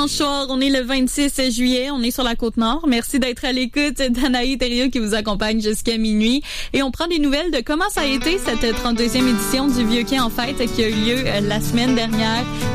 Soir, on est le 26 juillet, on est sur la Côte-Nord. Merci d'être à l'écoute d'Anaï Thériault qui vous accompagne jusqu'à minuit. Et on prend des nouvelles de comment ça a été cette 32e édition du Vieux Quai en fête qui a eu lieu la semaine dernière.